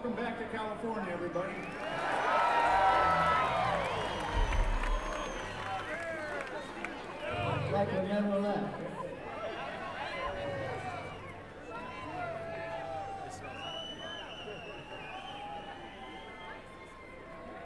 welcome back to California, everybody. Like we never left.